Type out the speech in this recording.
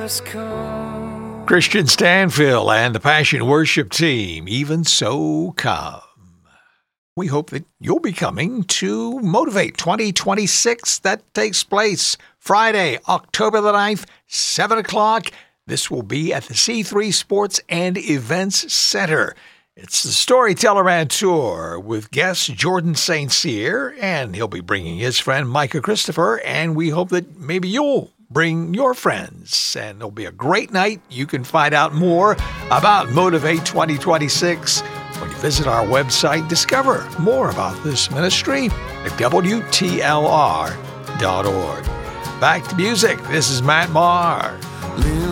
just come. Christian Stanfield and the Passion Worship Team, Even So Come. We hope that you'll be coming to Motivate 2026. That takes place Friday, October the 9th, 7 o'clock. This will be at the C3 Sports and Events Center. It's the Storyteller and Tour with guest Jordan St. Cyr, and he'll be bringing his friend Micah Christopher, and we hope that maybe you'll bring your friends, and it'll be a great night. You can find out more about Motivate 2026 when you visit our website. Discover more about this ministry at WTLR.org. Back to music. This is Matt Maher.